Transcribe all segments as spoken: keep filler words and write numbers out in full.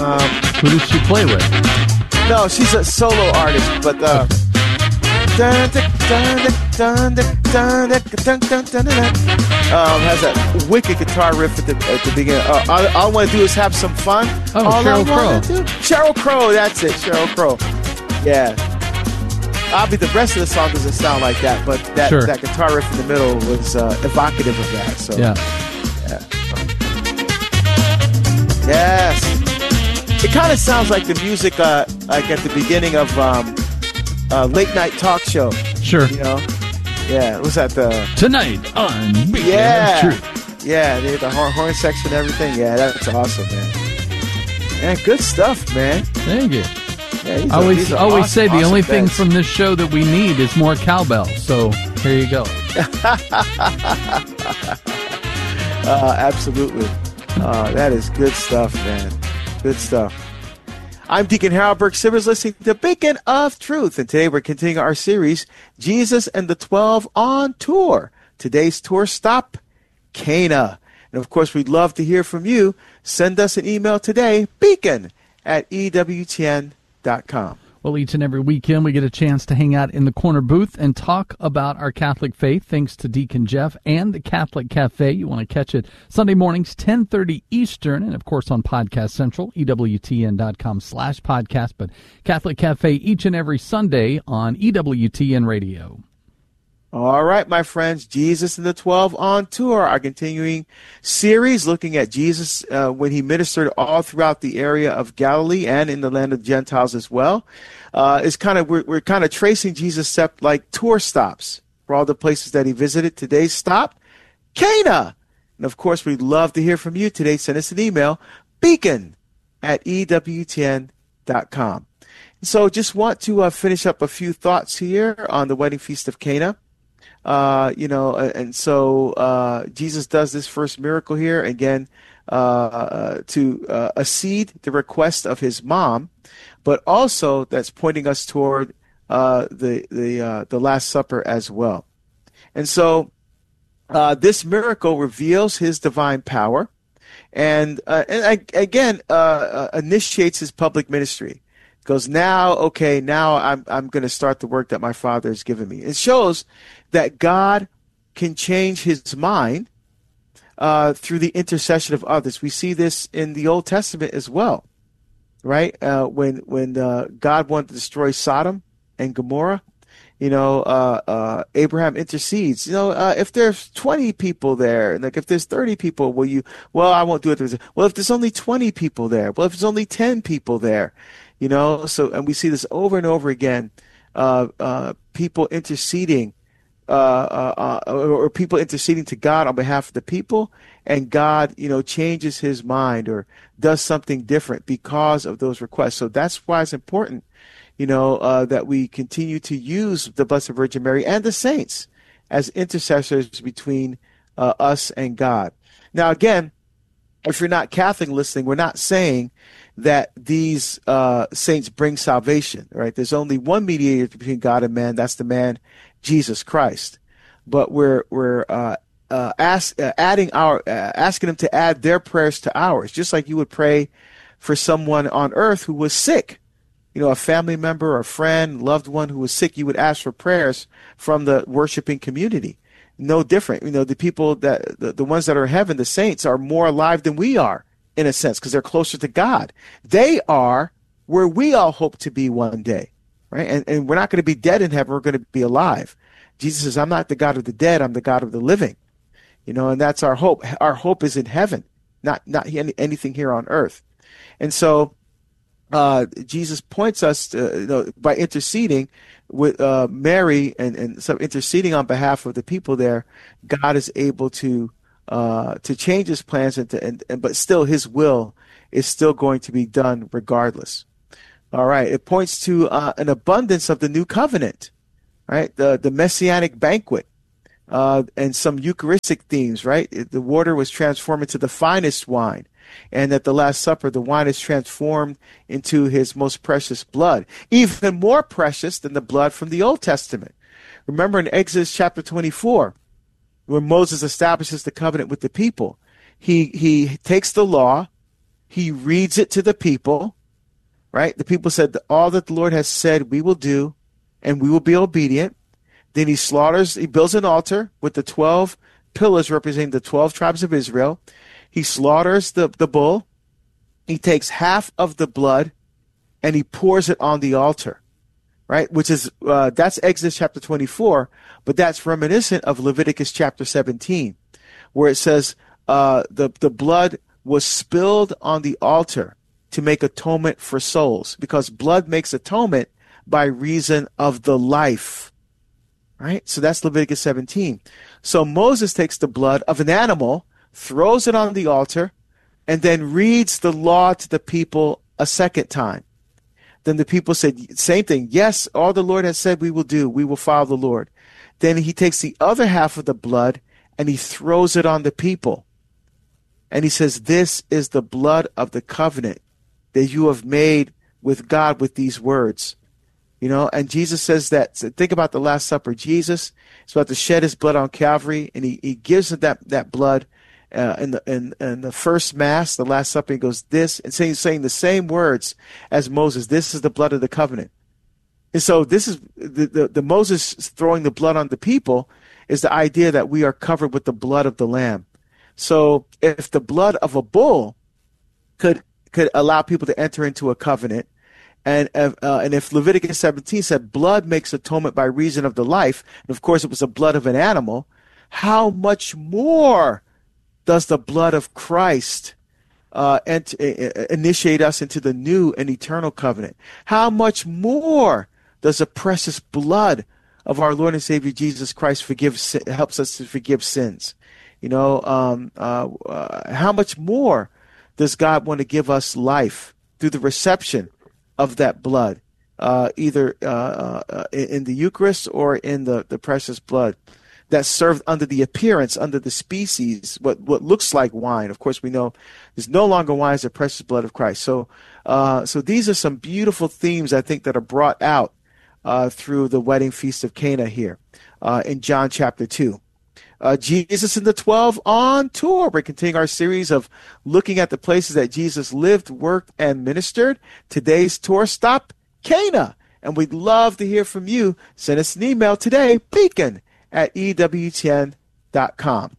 Um, Who does she play with? No, she's a solo artist, but uh, um, has that wicked guitar riff at the at the beginning. Uh, all, all I want to do is have some fun. Oh, all Sheryl Crow. Sheryl Crow, that's it. Sheryl Crow. Yeah. Obviously, the rest of the song doesn't sound like that, but that, Sure. that guitar riff in the middle was uh, evocative of that. So Yeah. yeah. Yes. It kind of sounds like the music, uh, like at the beginning of um, a late night talk show. Sure. You know? Yeah. Was that the Tonight on Weekend Yeah. of Truth. Yeah, the, the horn, horn section and everything. Yeah, that's awesome, man. Yeah, good stuff, man. Thank you. Yeah, these I are- always, these are always awesome, say the awesome only thing beds. from this show that we need is more cowbell. So here you go. Uh, absolutely. Uh, that is good stuff, man. Good stuff. I'm Deacon Harold Burke Sivers, listening to Beacon of Truth. And today we're continuing our series, Jesus and the Twelve on Tour. Today's tour stop, Cana. And of course, we'd love to hear from you. Send us an email today, beacon at E W T N dot com. Well, each and every weekend we get a chance to hang out in the corner booth and talk about our Catholic faith, thanks to Deacon Jeff and the Catholic Cafe. You want to catch it Sunday mornings, ten thirty Eastern, and of course on Podcast Central, E W T N dot com slash podcast. But Catholic Cafe each and every Sunday on E W T N Radio. All right, my friends, Jesus and the Twelve on Tour, our continuing series looking at Jesus uh, when he ministered all throughout the area of Galilee and in the land of Gentiles as well. Uh, it's kind of we're, we're kind of tracing Jesus' step like tour stops for all the places that he visited. Today's stop, Cana. And of course, we'd love to hear from you today. Send us an email, beacon at E W T N dot com. So just want to uh, finish up a few thoughts here on the wedding feast of Cana. Uh, you know, and so uh, Jesus does this first miracle here, again, uh, uh, to uh, accede the request of his mom, but also that's pointing us toward uh, the the uh, the Last Supper as well. And so uh, this miracle reveals his divine power, and uh, and again uh, uh, initiates his public ministry. Goes, now, okay, now I'm I'm going to start the work that my Father has given me. It shows that God can change his mind uh, through the intercession of others. We see this in the Old Testament as well, right? Uh, when when uh, God wanted to destroy Sodom and Gomorrah, you know, uh, uh, Abraham intercedes. You know, uh, if there's twenty people there, like if there's thirty people, will you? Well, I won't do it. Well, if there's only twenty people there, well, if there's only ten people there. You know, so, and we see this over and over again, uh, uh, people interceding, uh, uh, uh, or, or people interceding to God on behalf of the people, and God, you know, changes his mind or does something different because of those requests. So that's why it's important, you know, uh, that we continue to use the Blessed Virgin Mary and the saints as intercessors between uh, us and God. Now, again, if you're not Catholic listening, we're not saying that these uh, saints bring salvation, right? There's only one mediator between God and man. That's the man, Jesus Christ. But we're we're uh, uh, ask, uh, adding our uh, asking them to add their prayers to ours, just like you would pray for someone on earth who was sick. You know, a family member, a friend, loved one who was sick. You would ask for prayers from the worshiping community. No different. You know, the people that the, the ones that are in heaven, the saints, are more alive than we are, in a sense, because they're closer to God. They are where we all hope to be one day, right? And, and we're not going to be dead in heaven. We're going to be alive. Jesus says, I'm not the God of the dead. I'm the God of the living. You know, and that's our hope. Our hope is in heaven, not not any, anything here on earth. And so uh, Jesus points us to, you know, by interceding with uh, Mary and, and some interceding on behalf of the people there, God is able to Uh, to change his plans, and, to, and, and but still his will is still going to be done regardless. All right. It points to uh, an abundance of the new covenant, right? The the messianic banquet uh, and some Eucharistic themes, right? It, the water was transformed into the finest wine, and at the Last Supper, the wine is transformed into his most precious blood, even more precious than the blood from the Old Testament. Remember in Exodus chapter twenty-four, when Moses establishes the covenant with the people, he he takes the law, He reads it to the people, right? The people said, all that the Lord has said we will do, and we will be obedient. Then he slaughters, he builds an altar with the twelve pillars representing the twelve tribes of Israel. He slaughters the, the bull. He takes half of the blood and he pours it on the altar, right? Which is, uh, that's Exodus chapter twenty-four, but that's reminiscent of Leviticus chapter seventeen, where it says uh, the, the blood was spilled on the altar to make atonement for souls, because blood makes atonement by reason of the life, right? So that's Leviticus seventeen. So Moses takes the blood of an animal, throws it on the altar, and then reads the law to the people a second time. Then the people said, same thing. Yes, all the Lord has said we will do. We will follow the Lord. Then he takes the other half of the blood and he throws it on the people. And he says, this is the blood of the covenant that you have made with God with these words. You know, and Jesus says that, so think about the Last Supper. Jesus is about to shed his blood on Calvary, and he, he gives that, that blood uh, in, the, in, in the first Mass, the Last Supper. He goes, this, and saying, saying the same words as Moses. This is the blood of the covenant. And so this is the, the, the Moses throwing the blood on the people is the idea that we are covered with the blood of the Lamb. So if the blood of a bull could could allow people to enter into a covenant, and uh, and if Leviticus seventeen said blood makes atonement by reason of the life, and of course it was the blood of an animal, how much more does the blood of Christ uh, ent- initiate us into the new and eternal covenant? How much more does the precious blood of our Lord and Savior Jesus Christ forgive helps us to forgive sins? You know, um, uh, uh, how much more does God want to give us life through the reception of that blood, uh, either uh, uh, in the Eucharist or in the, the precious blood that's served under the appearance, under the species, what, what looks like wine. Of course, we know there's no longer wine, it's the precious blood of Christ. So, uh, so these are some beautiful themes, I think, that are brought out uh, through the wedding feast of Cana here uh, in John chapter two. Uh, Jesus and the twelve on tour. We're continuing our series of looking at the places that Jesus lived, worked, and ministered. Today's tour stop, Cana. And we'd love to hear from you. Send us an email today, beacon at E W T N dot com.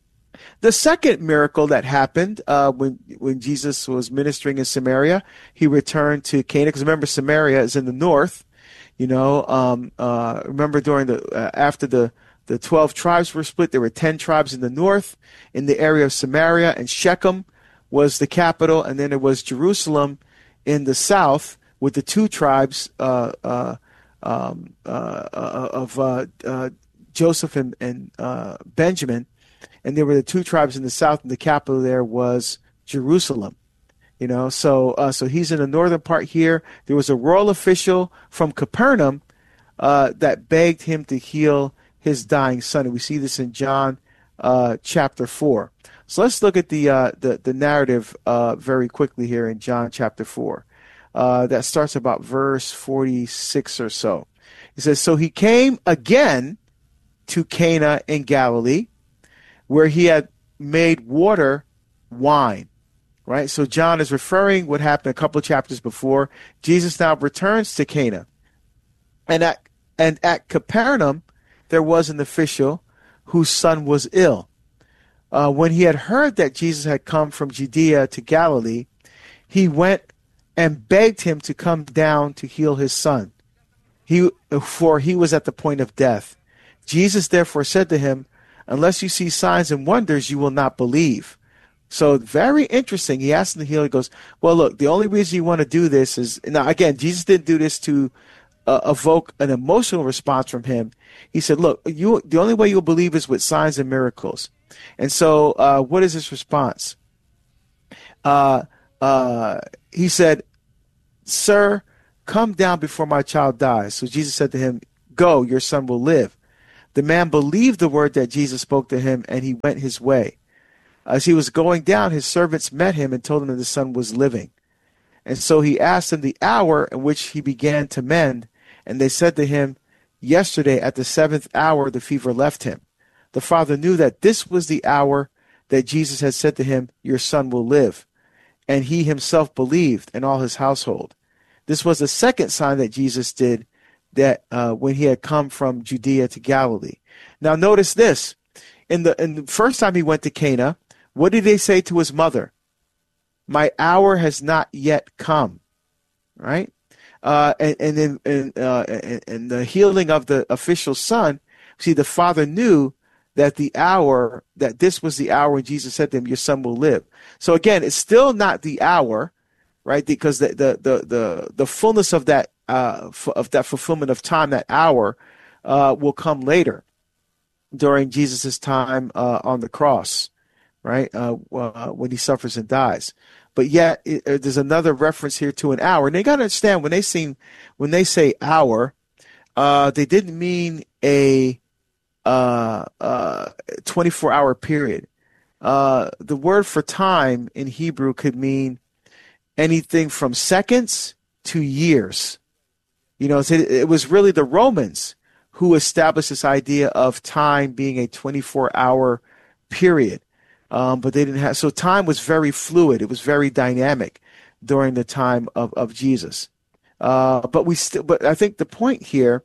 The second miracle that happened uh, when when Jesus was ministering in Samaria, he returned to Cana. Because remember, Samaria is in the north. You know, um, uh, remember during the uh, after the The twelve tribes were split. There were ten tribes in the north, in the area of Samaria, and Shechem was the capital, and then there was Jerusalem in the south with the two tribes uh, uh, um, uh, uh, of uh, uh, Joseph and, and uh, Benjamin, and there were the two tribes in the south, and the capital there was Jerusalem. You know, so uh, so he's in the northern part here. There was a royal official from Capernaum uh, that begged him to heal his dying son, and we see this in John uh, chapter four. So let's look at the uh, the, the narrative uh, very quickly here in John chapter four. Uh, that starts about verse forty-six or so. It says, "So he came again to Cana in Galilee, where he had made water wine." Right. So John is referring what happened a couple of chapters before. Jesus now returns to Cana, and at and at Capernaum there was an official whose son was ill. Uh, when he had heard that Jesus had come from Judea to Galilee, he went and begged him to come down to heal his son, he, for he was at the point of death. Jesus therefore said to him, "Unless you see signs and wonders, you will not believe." So very interesting. He asked him to heal. He goes, well, look, the only reason you want to do this is, now again, Jesus didn't do this to Uh, evoke an emotional response from him. He said, look, you, the only way you'll believe is with signs and miracles. And so uh, what is his response? Uh, uh, he said, "Sir, come down before my child dies." So Jesus said to him, "Go, your son will live." The man believed the word that Jesus spoke to him, and he went his way. As he was going down, his servants met him and told him that the son was living. And so he asked them the hour in which he began to mend. And they said to him, "Yesterday at the seventh hour the fever left him." The father knew that this was the hour that Jesus had said to him, "Your son will live." and he himself believed, and all his household. This was the second sign that Jesus did that uh, when he had come from Judea to Galilee. Now notice this. In the, in the first time he went to Cana, what did they say to his mother? My hour has not yet come, right? Uh, and and then and, uh, and, and the healing of the official son, see, the father knew that the hour, that this was the hour when Jesus said to him, your son will live. So again, it's still not the hour, right? Because the the the the, the fullness of that uh, f- of that fulfillment of time, that hour, uh, will come later during Jesus's time uh, on the cross, right? Uh, uh, when he suffers and dies. But yet, it, uh, there's another reference here to an hour, and they got to understand when they sing, when they say hour, uh, they didn't mean a uh, uh, twenty-four hour period. Uh, the word for time in Hebrew could mean anything from seconds to years. You know, it, it was really the Romans who established this idea of time being a twenty-four hour period. Um, but they didn't have, so time was very fluid. It was very dynamic during the time of, of Jesus. Uh, but we still, but I think the point here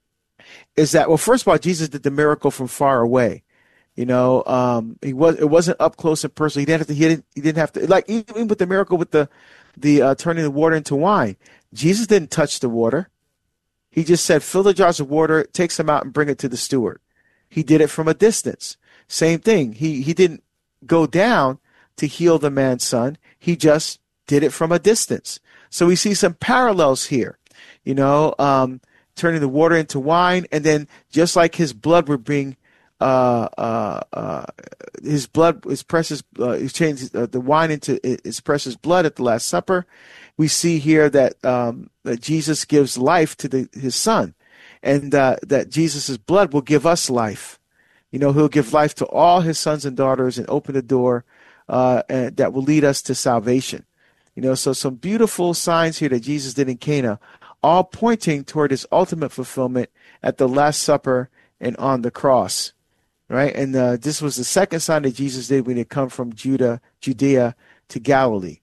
is that, well, first of all, Jesus did the miracle from far away. You know, um, he was, it wasn't up close and personal. He didn't have to, he didn't, he didn't have to, like even with the miracle with the, the, uh, turning the water into wine, Jesus didn't touch the water. He just said, fill the jars of water, take some out and bring it to the steward. He did it from a distance. Same thing. He, he didn't go down to heal the man's son. He just did it from a distance. So we see some parallels here, you know, um, turning the water into wine. And then just like his blood would bring, uh, uh, uh, his blood, his precious, uh, he changed uh, the wine into his precious blood at the Last Supper. We see here that, um, that Jesus gives life to the, his son, and uh, that Jesus's blood will give us life. You know, he'll give life to all his sons and daughters and open the door uh, and that will lead us to salvation. You know, so some beautiful signs here that Jesus did in Cana, all pointing toward his ultimate fulfillment at the Last Supper and on the cross, right? And uh, this was the second sign that Jesus did when he come from Judah, Judea to Galilee.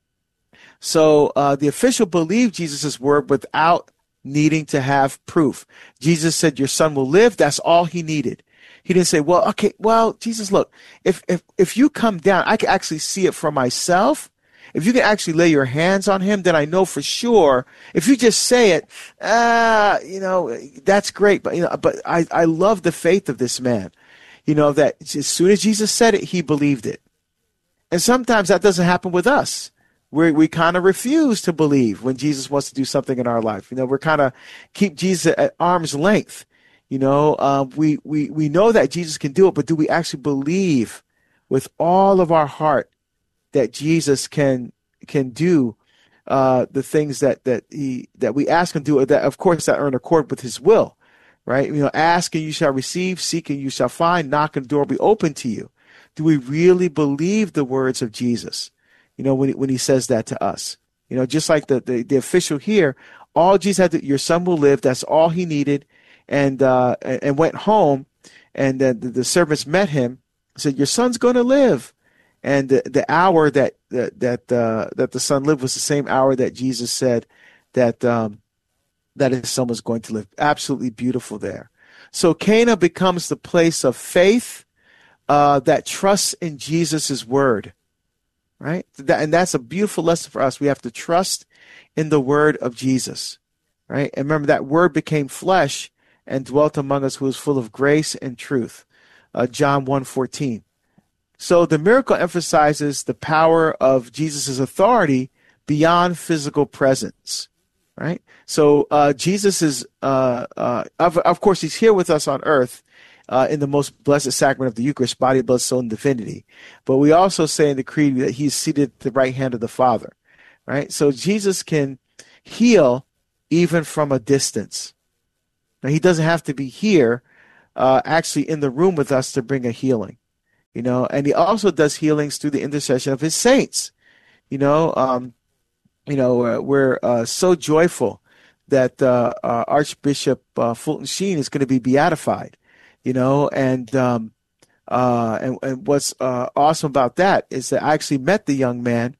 So uh, the official believed Jesus' word without needing to have proof. Jesus said, your son will live. That's all he needed. He didn't say, well, okay, well, Jesus, look, if, if, if you come down, I can actually see it for myself. If you can actually lay your hands on him, then I know for sure. If you just say it, ah, uh, you know, that's great. But, you know, but I, I love the faith of this man, you know, that as soon as Jesus said it, he believed it. And sometimes that doesn't happen with us. We we kind of refuse to believe when Jesus wants to do something in our life. You know, we're kind of keep Jesus at arm's length. You know, uh, we, we, we know that Jesus can do it, but do we actually believe with all of our heart that Jesus can can do uh, the things that, that he that we ask him to do, that of course that are in accord with his will, right? You know, ask and you shall receive, seek and you shall find, knock and the door will be open to you. Do we really believe the words of Jesus? You know, when he, when he says that to us, you know, just like the, the, the official here, all Jesus had to, your son will live. That's all he needed. And uh, and went home, and uh, the, the servants met him, said, your son's going to live. And the, the hour that that that, uh, that the son lived was the same hour that Jesus said that um, that his son was going to live. Absolutely beautiful there. So Cana becomes the place of faith uh, that trusts in Jesus' word, right? That, and that's a beautiful lesson for us. We have to trust in the word of Jesus, right? And remember, that word became flesh and dwelt among us, who is full of grace and truth. Uh, John one fourteen. So the miracle emphasizes the power of Jesus' authority beyond physical presence, right? So uh, Jesus is, uh, uh, of, of course, he's here with us on earth uh, in the most blessed sacrament of the Eucharist, body, blood, soul, and divinity. But we also say in the creed that he's seated at the right hand of the Father, right? So Jesus can heal even from a distance. Now, he doesn't have to be here, uh, actually in the room with us to bring a healing, you know, and he also does healings through the intercession of his saints. You know, um, you know, uh, we're uh, so joyful that uh, uh, Archbishop uh, Fulton Sheen is going to be beatified, you know, and um, uh, and, and what's uh, awesome about that is that I actually met the young man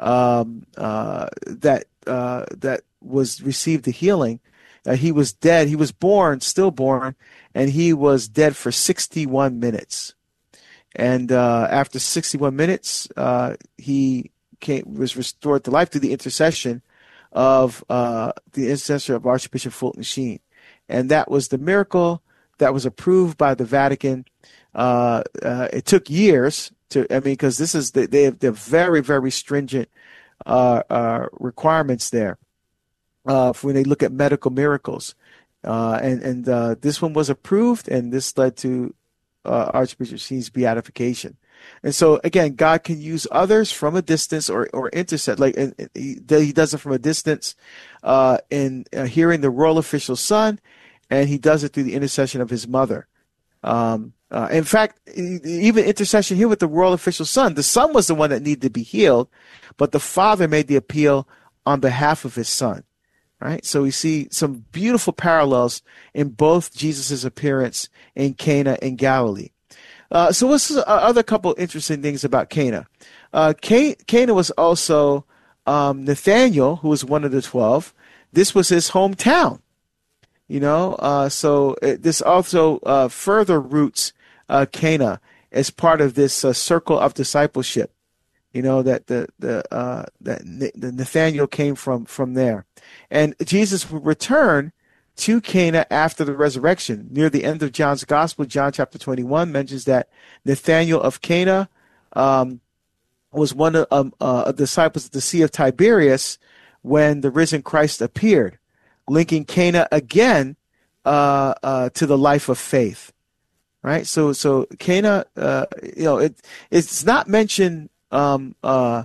um, uh, that uh, that was received the healing. Uh, he was dead. He was born, stillborn, and he was dead for sixty-one minutes. And uh, after sixty-one minutes, uh, he came, was restored to life through the intercession of uh, the intercessor of Archbishop Fulton Sheen. And that was the miracle that was approved by the Vatican. Uh, uh, it took years to, I mean, because this is, the, they have, they're very, very stringent uh, uh, requirements there uh, for when they look at medical miracles. Uh, and and uh, this one was approved, and this led to uh, Archbishop Sheen's beatification. And so, again, God can use others from a distance or, or intercede. Like and, and he, he does it from a distance uh, in uh, hearing the royal official's son, and he does it through the intercession of his mother. Um, uh, in fact, even intercession here with the royal official's son, the son was the one that needed to be healed, but the father made the appeal on behalf of his son. Right? So we see some beautiful parallels in both Jesus' appearance in Cana in Galilee. Uh, so what's the other couple interesting things about Cana? Uh, Cana was also um, Nathaniel, who was one of the twelve. This was his hometown. You know, uh, so it, this also uh, further roots uh, Cana as part of this uh, circle of discipleship. You know, that the the uh, that the Nathaniel came from from there, and Jesus would return to Cana after the resurrection. Near the end of John's Gospel, John chapter twenty-one mentions that Nathaniel of Cana um, was one of um, uh, the disciples at the Sea of Tiberias when the risen Christ appeared, linking Cana again uh, uh, to the life of faith. Right, so so Cana, uh, you know, it it's not mentioned um, uh,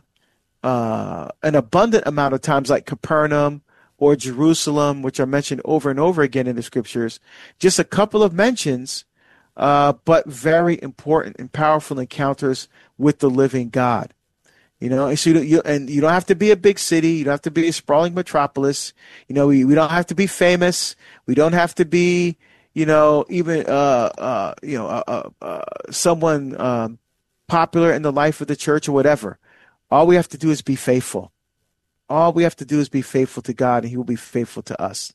uh, an abundant amount of times like Capernaum or Jerusalem, which are mentioned over and over again in the scriptures. Just a couple of mentions, uh, but very important and powerful encounters with the living God. You know, and, so you, you, and you don't have to be a big city. You don't have to be a sprawling metropolis. You know, we, we don't have to be famous. We don't have to be, you know, even, uh, uh, you know, uh, uh, someone um, popular in the life of the church or whatever. All we have to do is be faithful. All we have to do is be faithful to God, and he will be faithful to us.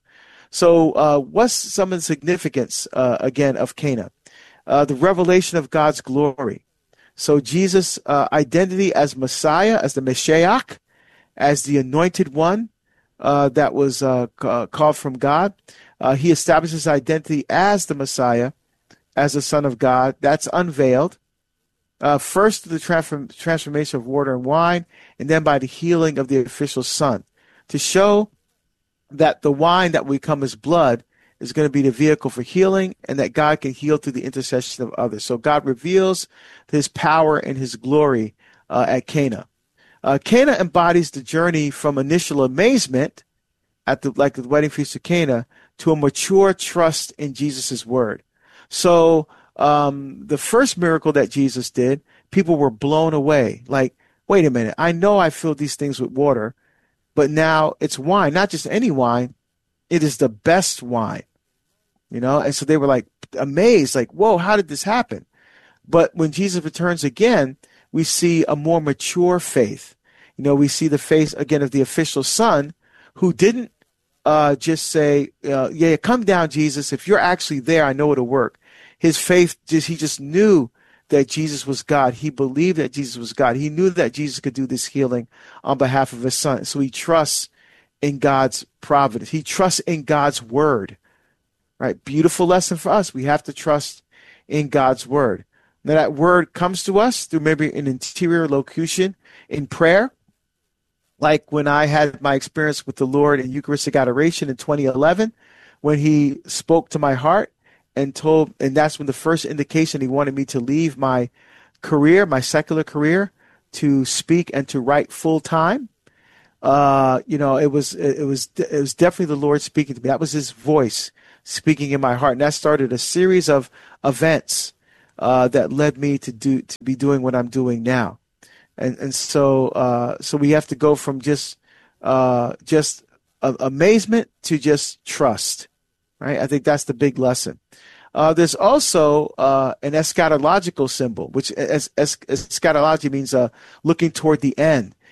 So uh, what's some of the significance, uh, again, of Cana? Uh, the revelation of God's glory. So Jesus' uh, identity as Messiah, as the Mashiach, as the anointed one uh, that was uh, ca- called from God. Uh, he establishes his identity as the Messiah, as the Son of God. That's unveiled. Uh, first, the transform, transformation of water and wine, and then by the healing of the official son, to show that the wine that will become his blood is going to be the vehicle for healing, and that God can heal through the intercession of others. So God reveals his power and his glory uh, at Cana. Uh, Cana embodies the journey from initial amazement at the like the wedding feast of Cana to a mature trust in Jesus' word. So um, the first miracle that Jesus did, people were blown away. Like, wait a minute, I know I filled these things with water, but now it's wine, not just any wine. It is the best wine, you know? And so they were like amazed, like, whoa, how did this happen? But when Jesus returns again, we see a more mature faith. You know, we see the faith again of the official son who didn't uh, just say, uh, yeah, come down, Jesus. If you're actually there, I know it'll work. His faith, just he just knew that Jesus was God. He believed that Jesus was God. He knew that Jesus could do this healing on behalf of his son. So he trusts in God's providence. He trusts in God's word. Right? Beautiful lesson for us. We have to trust in God's word. Now that word comes to us through maybe an interior locution in prayer. Like when I had my experience with the Lord in Eucharistic adoration in twenty eleven, when he spoke to my heart and told, and that's when the first indication he wanted me to leave my career, my secular career, to speak and to write full time. Uh, you know, it was it was it was definitely the Lord speaking to me. That was his voice speaking in my heart, and that started a series of events uh, that led me to do to be doing what I'm doing now. And and so uh, so we have to go from just uh, just uh, amazement to just trust, right? I think that's the big lesson. Uh, there's also uh, an eschatological symbol, which es- es- eschatology means uh, looking toward the end.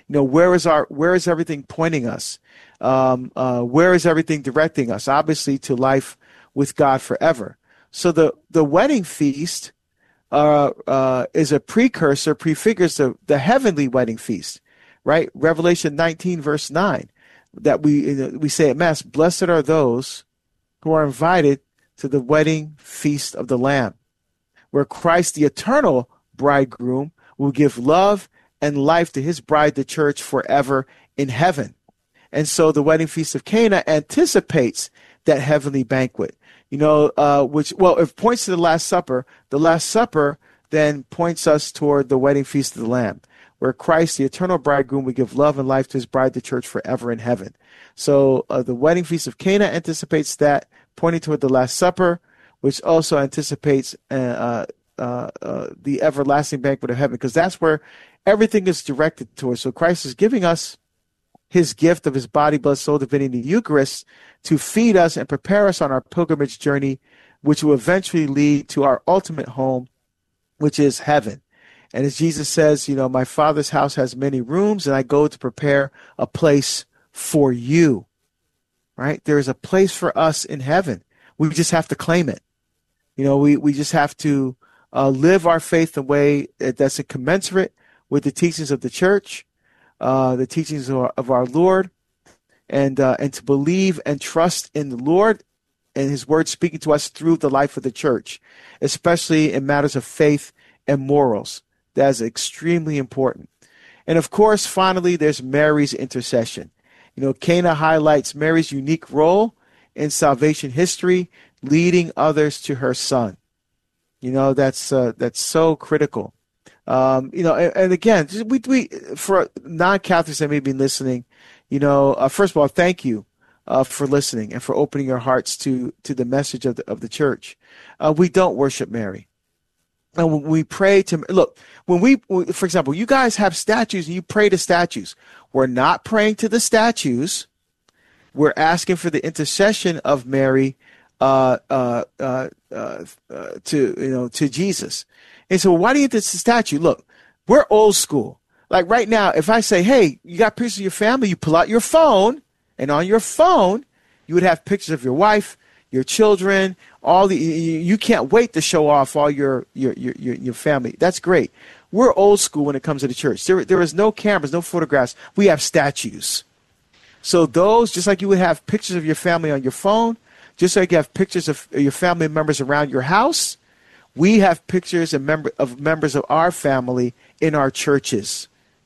You know, where is our where is everything pointing us? Um, uh, where is everything directing us? Obviously, to life with God forever. So the the wedding feast uh, uh, is a precursor, prefigures the the heavenly wedding feast, right? Revelation nineteen, verse nine, that we we say at Mass, "Blessed are those who are invited to the wedding feast of the Lamb," where Christ, the eternal bridegroom, will give love and life to his bride, the church, forever in heaven. And so the wedding feast of Cana anticipates that heavenly banquet, you know, uh, which, well, it points to the Last Supper. The Last Supper then points us toward the wedding feast of the Lamb, where Christ, the eternal bridegroom, will give love and life to his bride, the church, forever in heaven. So uh, the wedding feast of Cana anticipates that, pointing toward the Last Supper, which also anticipates uh, uh, uh, the everlasting banquet of heaven, because that's where everything is directed towards. So Christ is giving us his gift of his body, blood, soul, divinity, the Eucharist, to feed us and prepare us on our pilgrimage journey, which will eventually lead to our ultimate home, which is heaven. And as Jesus says, you know, my Father's house has many rooms, and I go to prepare a place for you, right? There is a place for us in heaven. We just have to claim it. You know, we, we just have to uh, live our faith in a way that's commensurate with the teachings of the church, uh, the teachings of our, of our Lord, and uh, and to believe and trust in the Lord and his word speaking to us through the life of the church, especially in matters of faith and morals. That is extremely important. And of course, finally, there's Mary's intercession. You know, Cana highlights Mary's unique role in salvation history, leading others to her son. You know, that's uh, that's so critical. Um, you know, and, and again, we, we for non-Catholics that may be listening, you know, uh, first of all, thank you uh, for listening and for opening your hearts to to the message of the of the church. Uh, we don't worship Mary, and when we pray to look when we, for example, you guys have statues and you pray to statues. We're not praying to the statues. We're asking for the intercession of Mary uh, uh, uh, uh, uh, to you know to Jesus. And so why do you think it's a statue? Look, we're old school. Like right now, if I say, hey, you got pictures of your family, you pull out your phone, and on your phone, you would have pictures of your wife, your children, all the, you, you can't wait to show off all your, your, your, your, your family. That's great. We're old school when it comes to the church. There, there is no cameras, no photographs. We have statues. So those, just like you would have pictures of your family on your phone, just like you have pictures of your family members around your house, we have pictures of, member, of members of our family in our churches.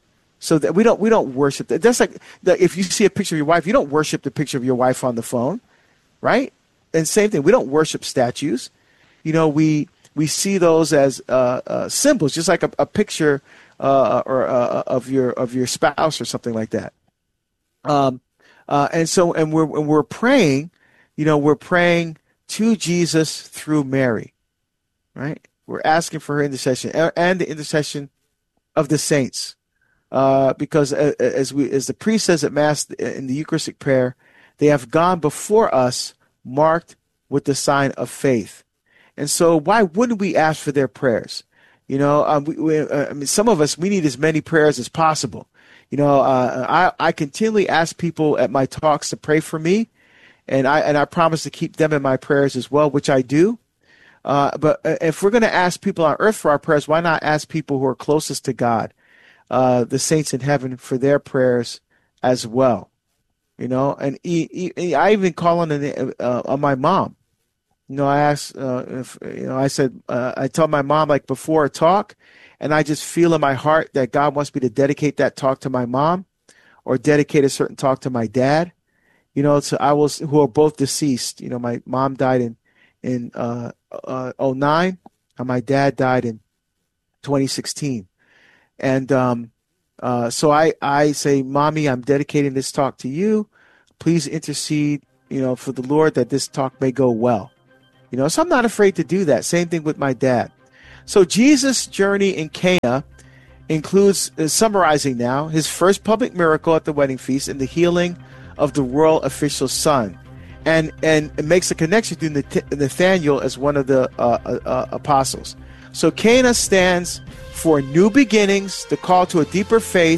So that we don't we don't worship that. That's like the, if you see a picture of your wife, you don't worship the picture of your wife on the phone, right? And same thing, we don't worship statues. You know, we we see those as uh, uh, symbols, just like a, a picture uh, or uh, of your of your spouse or something like that. Um, uh, and so, and we're and we're praying, you know, we're praying to Jesus through Mary, right? We're asking for her intercession and the intercession of the saints. Uh, because as we, as the priest says at Mass in the Eucharistic prayer, they have gone before us, marked with the sign of faith. And so, why wouldn't we ask for their prayers? You know, um, we, we, uh, I mean, some of us, we need as many prayers as possible. You know, uh, I I continually ask people at my talks to pray for me, and I and I promise to keep them in my prayers as well, which I do. Uh, but if we're going to ask people on earth for our prayers, why not ask people who are closest to God? Uh, the saints in heaven for their prayers as well, you know. And he, he, I even call on the, uh, on my mom. You know, I asked, uh, if you know, I said, uh, I tell my mom like before a talk, and I just feel in my heart that God wants me to dedicate that talk to my mom, or dedicate a certain talk to my dad. You know, so I was who are both deceased. You know, my mom died in in uh, uh, oh nine, and my dad died in twenty sixteen. And um, uh, so I, I say, Mommy, I'm dedicating this talk to you. Please intercede, you know, for the Lord that this talk may go well. You know, so I'm not afraid to do that. Same thing with my dad. So Jesus' journey in Cana includes, uh, summarizing now, his first public miracle at the wedding feast and the healing of the royal official's son. And and it makes a connection to Nathaniel as one of the uh, uh, apostles. So Cana stands for new beginnings, the call to a deeper faith,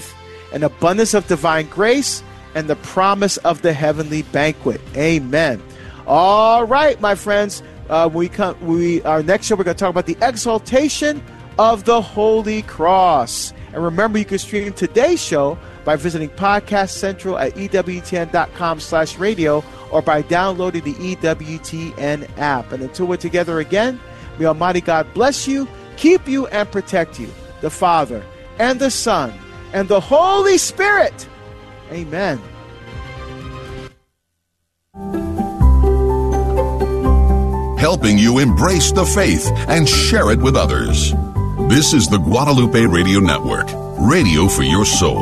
an abundance of divine grace, and the promise of the heavenly banquet. Amen. All right, my friends. Uh, we come. We our next show. We're going to talk about the exaltation of the Holy Cross. And remember, you can stream today's show by visiting Podcast Central at E W T N dot com slash radio or by downloading the E W T N app. And until we're together again, may Almighty God bless you, keep you, and protect you. The Father and the Son and the Holy Spirit. Amen. Helping you embrace the faith and share it with others. This is the Guadalupe Radio Network, radio for your soul.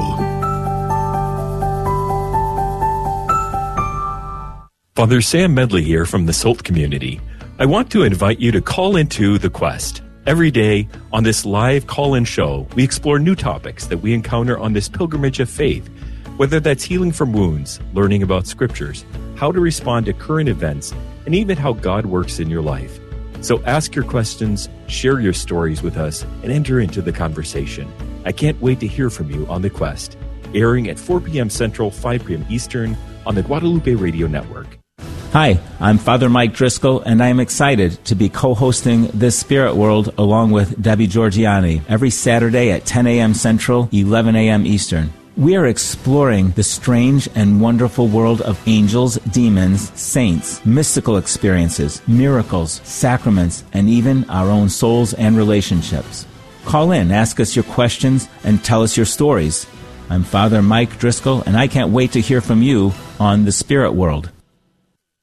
Father Sam Medley here from the Salt community. I want to invite you to call into The Quest. Every day on this live call-in show, we explore new topics that we encounter on this pilgrimage of faith, whether that's healing from wounds, learning about scriptures, how to respond to current events, and even how God works in your life. So ask your questions, share your stories with us, and enter into the conversation. I can't wait to hear from you on The Quest, airing at four p.m. Central, five p.m. Eastern on the Guadalupe Radio Network. Hi, I'm Father Mike Driscoll, and I am excited to be co-hosting This Spirit World along with Debbie Georgiani every Saturday at ten a.m. Central, eleven a.m. Eastern. We are exploring the strange and wonderful world of angels, demons, saints, mystical experiences, miracles, sacraments, and even our own souls and relationships. Call in, ask us your questions, and tell us your stories. I'm Father Mike Driscoll, and I can't wait to hear from you on The Spirit World.